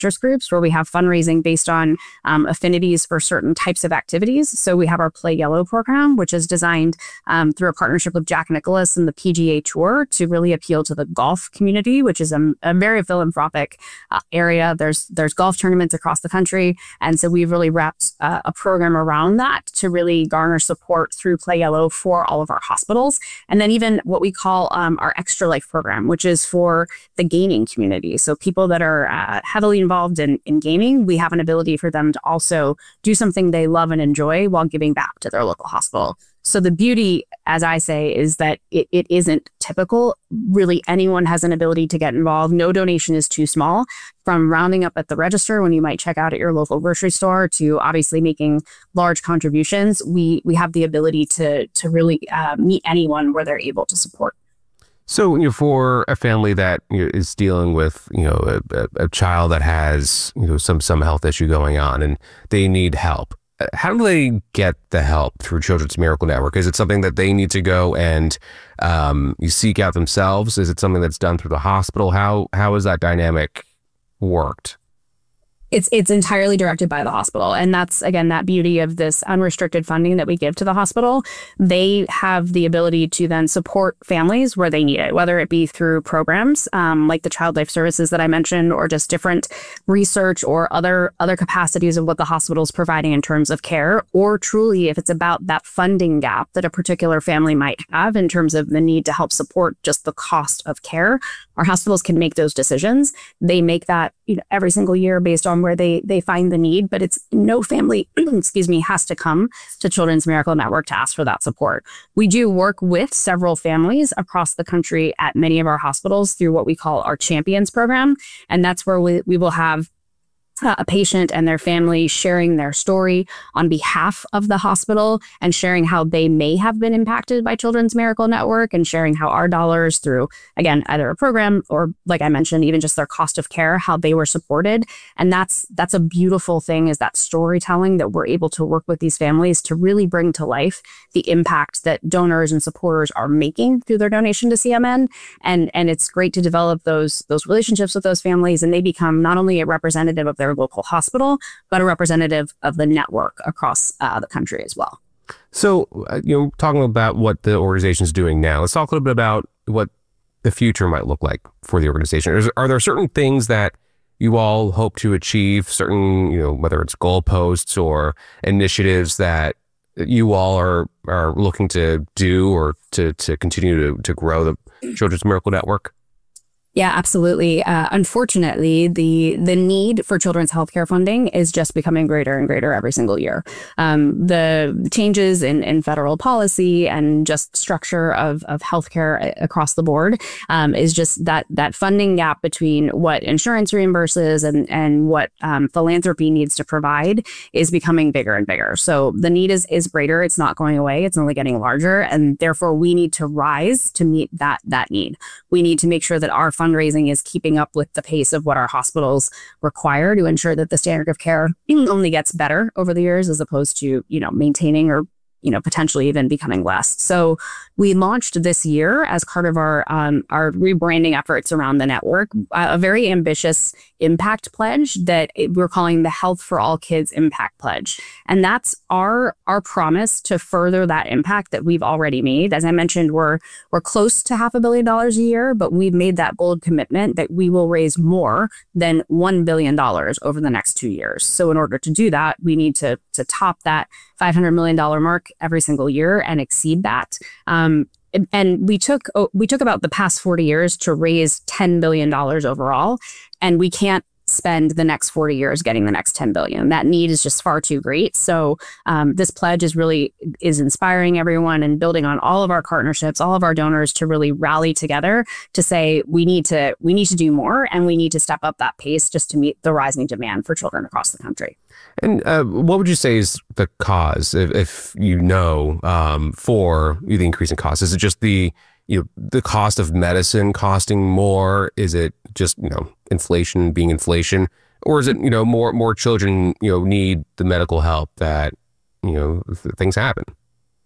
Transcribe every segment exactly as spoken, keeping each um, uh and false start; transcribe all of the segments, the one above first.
interest groups where we have fundraising based on um, affinities for certain types of activities. So we have our Play Yellow program, which is designed um, through a partnership with Jack Nicklaus and the P G A Tour to really appeal to the golf community, which is a, a very philanthropic uh, area. There's there's golf tournaments across the country. And so we've really wrapped uh, a program around that to really garner support through Play Yellow for all of our hospitals. And then even what we call um, our Extra Life program, which is for the gaming community. So people that are uh, heavily involved in, in gaming, we have an ability for them to also do something they love and enjoy while giving back to their local hospital. So the beauty, as I say, is that it, it isn't typical. Really, anyone has an ability to get involved. No donation is too small. From rounding up at the register when you might check out at your local grocery store to obviously making large contributions, we we have the ability to to really uh, meet anyone where they're able to support. So, you know, for a family that you know, is dealing with, you know, a, a child that has, you know, some some health issue going on and they need help, how do they get the help through Children's Miracle Network? Is it something that they need to go and um, you seek out themselves? Is it something that's done through the hospital? How how is that dynamic worked? It's it's entirely directed by the hospital. And that's, again, that beauty of this unrestricted funding that we give to the hospital. They have the ability to then support families where they need it, whether it be through programs um, like the Child Life Services that I mentioned, or just different research or other other capacities of what the hospital is providing in terms of care, or truly if it's about that funding gap that a particular family might have in terms of the need to help support just the cost of care. Our hospitals can make those decisions. They make that, you know, every single year based on where they they find the need, but it's no family, excuse me, has to come to Children's Miracle Network to ask for that support. We do work with several families across the country at many of our hospitals through what we call our Champions program. And that's where we, we will have Uh, a patient and their family sharing their story on behalf of the hospital and sharing how they may have been impacted by Children's Miracle Network and sharing how our dollars through, again, either a program or, like I mentioned, even just their cost of care, how they were supported. And that's that's a beautiful thing, is that storytelling that we're able to work with these families to really bring to life the impact that donors and supporters are making through their donation to C M N. And, and it's great to develop those, those relationships with those families, and they become not only a representative of their local hospital, but a representative of the network across uh, the country as well. So, uh, you know, talking about what the organization is doing now, let's talk a little bit about what the future might look like for the organization. Is, are there certain things that you all hope to achieve, certain, you know, whether it's goalposts or initiatives that you all are are looking to do or to, to continue to, to grow the Children's Miracle Network? Yeah, absolutely. Uh, unfortunately, the the need for children's healthcare funding is just becoming greater and greater every single year. Um, the changes in, in federal policy and just structure of, of healthcare across the board um, is just that that funding gap between what insurance reimburses and, and what um, philanthropy needs to provide is becoming bigger and bigger. So the need is, is greater. It's not going away. It's only getting larger. And therefore, we need to rise to meet that, that need. We need to make sure that our fundraising is keeping up with the pace of what our hospitals require to ensure that the standard of care only gets better over the years, as opposed to, you know, maintaining or, you know, potentially even becoming less. So we launched this year as part of our um, our rebranding efforts around the network, a very ambitious impact pledge that we're calling the Health for All Kids Impact Pledge. And that's our our promise to further that impact that we've already made. As I mentioned, we're we're close to half a billion dollars a year, but we've made that bold commitment that we will raise more than one billion dollars over the next two years. So in order to do that, we need to to top that five hundred million dollars mark every single year and exceed that. Um, and we took oh, we took about the past forty years to raise ten billion dollars overall, and we can't spend the next forty years getting the next ten billion. That need is just far too great. So um, this pledge is really is inspiring everyone and building on all of our partnerships, all of our donors to really rally together to say we need to we need to do more, and we need to step up that pace just to meet the rising demand for children across the country. And uh, what would you say is the cause, if, if you know, um, for the increase in cost? Is it just the you know, the cost of medicine costing more? Is it just, you know, inflation being inflation? Or is it, you know, more more children, you know, need the medical help that, you know, th things happen?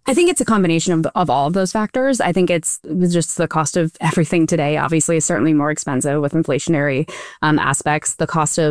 I think it's a combination of, of all of those factors. I think it's just the cost of everything today, obviously, is certainly more expensive with inflationary um, aspects. The cost of